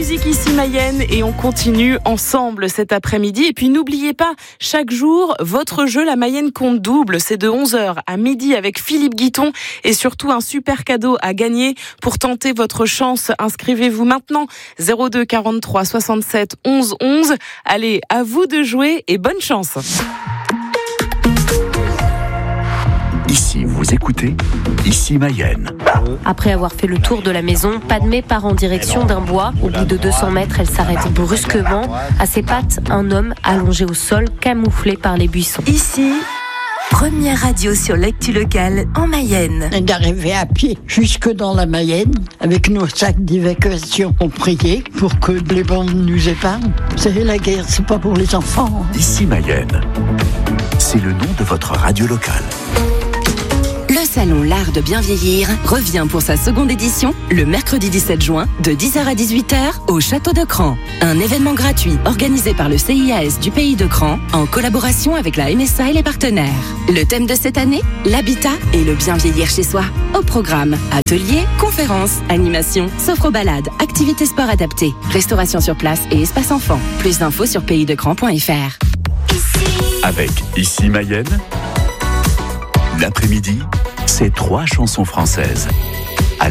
musique ici Mayenne et on continue ensemble cet après-midi. Et puis n'oubliez pas, chaque jour, votre jeu La Mayenne compte double. C'est de 11h à midi avec Philippe Guiton et surtout un super cadeau à gagner. Pour tenter votre chance, inscrivez-vous maintenant 02 43 67 11 11. Allez, à vous de jouer et bonne chance. Ici, vous écoutez Ici Mayenne. Après avoir fait le tour de la maison, Padmé part en direction d'un bois. Au bout de 200 mètres, elle s'arrête brusquement. À ses pattes, un homme allongé au sol, camouflé par les buissons. Ici, première radio sur l'actu locale en Mayenne. D'arriver à pied jusque dans la Mayenne, avec nos sacs d'évacuation, on priait pour que les bombes nous épargnent. C'est la guerre, c'est pas pour les enfants. Ici Mayenne, c'est le nom de votre radio locale. Le salon L'Art de bien vieillir revient pour sa seconde édition le mercredi 17 juin de 10h à 18h au Château de Cran. Un événement gratuit organisé par le CIAS du pays de Cran en collaboration avec la MSA et les partenaires. Le thème de cette année, l'habitat et le bien vieillir chez soi. Au programme, ateliers, conférences, animations, sophro-balades, activités sport adaptées, restauration sur place et espace enfant. Plus d'infos sur paysdecran.fr. Avec Ici Mayenne, l'après-midi, c'est 3 chansons françaises.